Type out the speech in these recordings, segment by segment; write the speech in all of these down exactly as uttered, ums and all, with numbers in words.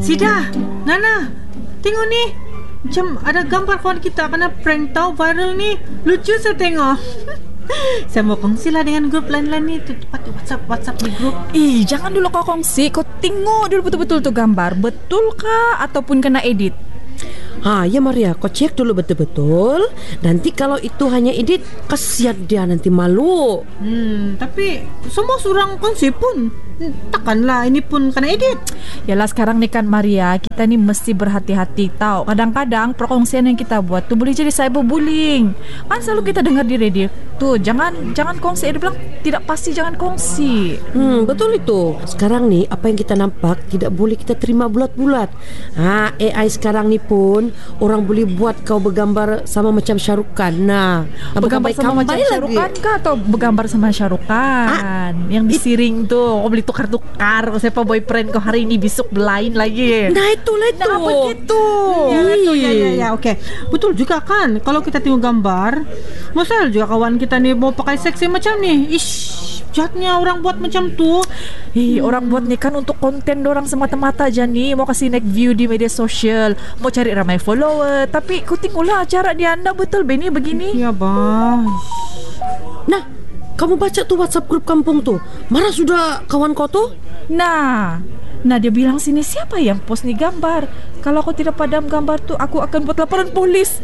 Sida, Nana, tengok ni. Macam ada gambar kawan kita kena prank tau, viral ni. Lucu saya tengok. Saya mau kongsi lah dengan grup lain-lain ni. Tempat WhatsApp WhatsApp di grup. Eh, jangan dulu kau kongsi. Kau tengok dulu betul-betul tu gambar. Betul kah ataupun kena edit? Ha, ya Maria, kau cek dulu betul-betul. Nanti kalau itu hanya edit, kasihan dia nanti malu. Hmm, tapi semua orang kongsi pun takkanlah ini pun kena edit. Yalah sekarang ni kan Maria, kita ni mesti berhati-hati tau. Kadang-kadang perkongsian yang kita buat tu boleh jadi cyberbullying. Kan selalu kita dengar di radio tu, jangan jangan kongsi. Dia bilang tidak pasti jangan kongsi. Hmm, betul itu. Sekarang ni apa yang kita nampak tidak boleh kita terima bulat-bulat. Ha, A I sekarang ni pun orang boleh buat kau bergambar sama macam Syarukan. Nah, bergambar sama macam Syarukan kah atau bergambar sama Syarukan? Ah, yang disiring tu, kau boleh tukar-tukar siapa boyfriend kau hari ini, besok berlain lagi. Nah itulah itu. Nah begitu. Ya, itu, ya, ya, ya. Okey. Betul juga kan. Kalau kita tengok gambar, masa juga kawan kita ni mau pakai seksi macam ni. Ish, jahatnya orang buat macam tu. Eh, hmm. orang buat ni kan untuk konten dorang semata-mata je ni. Mau kasih naik view di media sosial, mau cari ramai follower. Tapi kau tengoklah cara dia anda betul Benny begini. Ya bah. Nah, kamu baca tu WhatsApp grup kampung tu. Marah sudah kawan kau tu? Nah, nah dia bilang sini siapa yang post ni gambar. Kalau aku tidak padam gambar tu, aku akan buat laporan polis.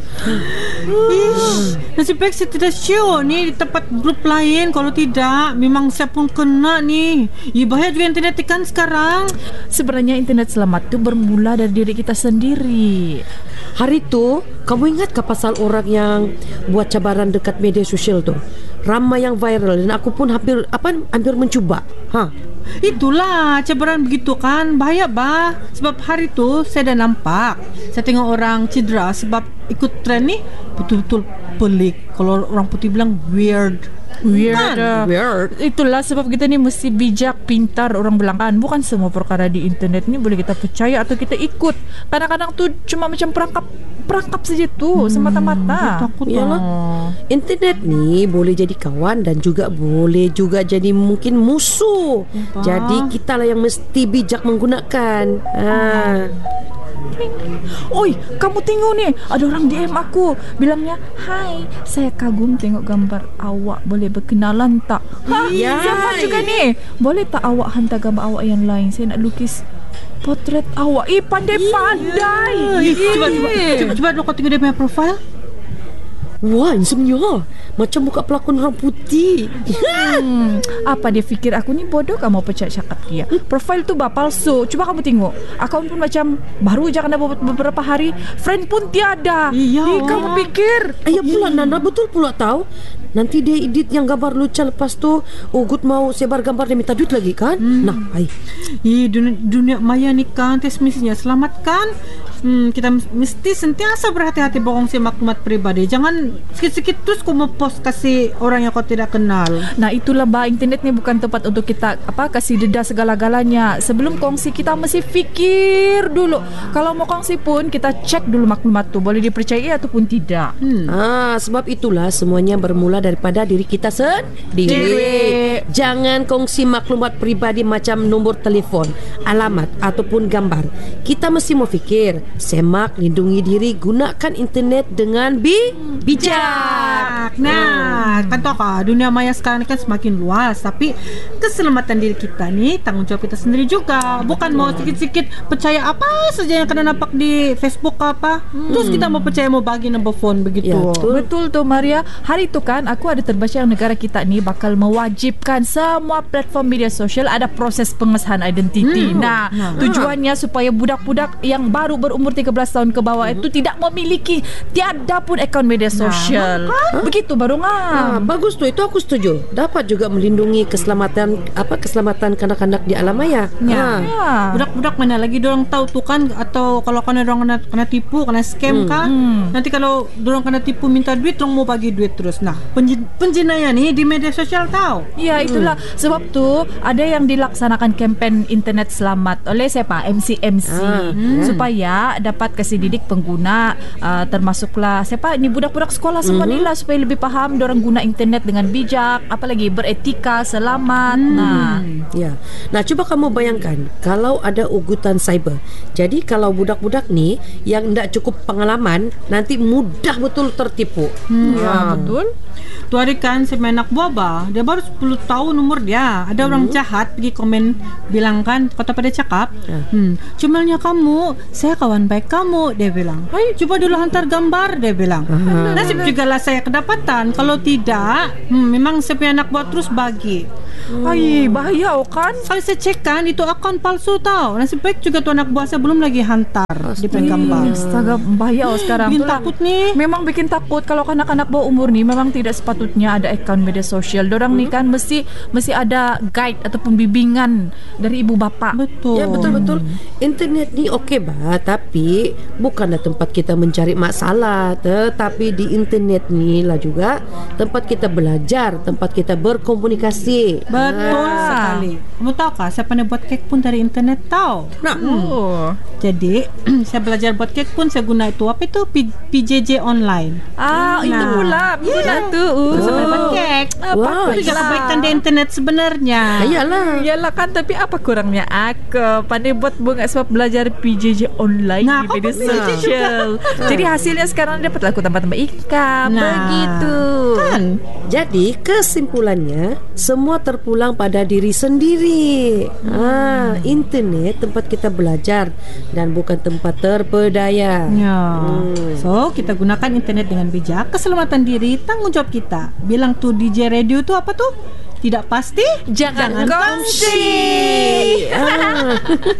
Ish, nasib baik saya tidak show ni di tempat grup lain. Kalau tidak, memang saya pun kena ni. Ya, bahaya juga internet kan sekarang. Sebenarnya internet selamat tu bermula dari diri kita sendiri. Hari tu, kamu ingat ke pasal orang yang buat cabaran dekat media sosial tu? Ramai yang viral dan aku pun hampir apa hampir mencuba. Ha. Itulah cabaran begitu kan. Bahaya bah. Sebab hari tu saya dah nampak. Saya tengok orang cedera sebab ikut trend ni. Betul-betul pelik. Kalau orang putih bilang weird. Weird, kan? uh, Weird. Itulah sebab kita ni mesti bijak, pintar. Orang bilang kan, bukan semua perkara di internet ni boleh kita percaya atau kita ikut. Kadang-kadang tu cuma macam perangkap Perangkap saja tu, hmm, semata-mata. Takut yalah. lah. Internet ni boleh jadi kawan dan juga boleh juga jadi mungkin musuh. Apa? Jadi kita lah yang mesti bijak menggunakan. Ha. Oi, kamu tengok ni, ada orang D M aku bilangnya, "Hai, saya kagum tengok gambar awak, boleh berkenalan tak?" Ha, Ya. siapa juga ni? Boleh tak awak hantar gambar awak yang lain? Saya nak lukis potret awak. Eh, pandai-pandai. Eh, Cuba, cuba, cuba, cuba dulu kau tengok dia punya profile. Wah, handsome-nya. Macam muka pelakon orang putih. Hmm, apa dia fikir aku ni bodoh kamu percaya cakap dia. Profil tu bah palsu. Cuba kamu tengok. Akaun pun macam baru je kena beberapa hari. Friend pun tiada. Iya. Eh, kamu pikir? Ayah pula Nana betul pula tahu. Nanti dia edit yang gambar lucu, lepas tu Ugut mau sebar gambar dia minta duit lagi kan. hmm. Nah, ai. Eh, dunia, dunia maya ni kan tes misinya selamatkan. Hmm, kita mesti sentiasa berhati-hati berkongsi maklumat peribadi. Jangan sikit-sikit terus kau mau post kasih orang yang kau tidak kenal. Nah, itulah bah, internet ni bukan tempat untuk kita apa kasih dedah segala-galanya. Sebelum kongsi kita mesti fikir dulu. Kalau mau kongsi pun kita cek dulu maklumat tu boleh dipercayai ataupun tidak. Hmm. Ah, sebab itulah semuanya bermula daripada diri kita sendiri. Diri. Jangan kongsi maklumat peribadi macam nombor telefon, alamat ataupun gambar. Kita mesti mau fikir, semak, lindungi diri, gunakan internet dengan bi bijak. Nah, kan tahu kah, dunia maya sekarang ni kan semakin luas, tapi keselamatan diri kita ni tanggung jawab kita sendiri juga. Bukan mau sikit-sikit percaya apa saja yang kena nampak di Facebook apa. Hmm. Terus kita mau percaya mau bagi number phone begitu. Ya, betul. Betul tu Maria. Hari tu kan aku ada terbaca yang negara kita ni bakal mewajibkan semua platform media sosial ada proses pengesahan identiti. Hmm. Nah, nah, tujuannya supaya budak-budak yang baru berumur tiga belas tahun ke bawah hmm. itu tidak memiliki tiada pun akaun media sosial. Nah, begitu baru ngam. Ah, bagus tu, itu aku setuju. Dapat juga melindungi keselamatan apa keselamatan kanak-kanak di alam maya. Ya. Ah. Ya. Budak-budak mana lagi dorang tahu tu kan, atau kalau kena dorang kena, kena tipu, kena scam hmm. kan. Hmm. Nanti kalau dorang kena tipu minta duit, dorang mau bagi duit terus. Nah, penj- penjenayah ni di media sosial tahu. Ya, itulah hmm. sebab tu ada yang dilaksanakan kempen internet selamat oleh siapa? M C M C ah. hmm. supaya juga dapat kasih didik pengguna, uh, termasuklah siapa ni budak-budak sekolah semua mm-hmm. ni lah, supaya lebih faham diorang guna internet dengan bijak, apalagi beretika, selamat. Hmm. Nah, ya. Nah, cuba kamu bayangkan kalau ada ugutan cyber. Jadi kalau budak-budak ni yang tidak cukup pengalaman, nanti mudah betul tertipu. Hmm. Ya, Ya, betul. Tu hari kan saya main anak buah bah, dia baru sepuluh tahun umur dia. Ada hmm. orang jahat pergi komen bilang kan, kata pada cakap, ya. hmm, cumalnya kamu, saya kawan baik kamu, dia bilang. Hai, coba dulu hantar gambar, dia bilang. Uh-huh. Nasib juga lah saya kedapatan. Kalau tidak, hmm, memang saya punya anak buah terus bagi. Hai, bahaya oh kan? Kalau saya cek kan, itu akun palsu tau. Nasib baik juga tu anak buah saya belum lagi hantar dia punya gambar. Astaga, bahaya oh sekarang. Bikin Itulah, takut nih. Memang bikin takut kalau kanak-kanak bawah umur ni memang tidak sepatutnya ada akaun media sosial. Dorang hmm. ni kan mesti mesti ada guide ataupun bimbingan dari ibu bapa. Betul. Ya, betul-betul. Internet ni okey bah, tapi bukanlah tempat kita mencari masalah, tetapi di internet ni lah juga tempat kita belajar, tempat kita berkomunikasi. Betul Ah. sekali. Kamu tahu kah, saya pernah buat kek pun dari internet tahu. Nah, Oh. Jadi saya belajar buat kek pun saya guna itu apa itu P- PJJ online. Ah, itu Nah. pula guna tu. Uh. Saya pernah buat kek. Ah, Wow. patutlah. Itu juga kebaikan di internet sebenarnya. Ayalah. Yalah kan, tapi apa kurangnya aku pandai buat bunga sebab belajar P J J online Nah, di media aku P J J sosial. Jadi hasilnya sekarang dapat aku tambah-tambah income. Nah, Begitu. Kan? Jadi kesimpulannya semua terpulang pada diri sendiri. Hmm. Ah, internet tempat kita belajar dan bukan tempat terpedaya. Ya. Hmm. So, kita gunakan internet dengan bijak. Keselamatan diri tanggung jawab kita. Bilang tuh D J radio tuh apa tuh? Tidak pasti, Jangan, jangan kongsi. Ah.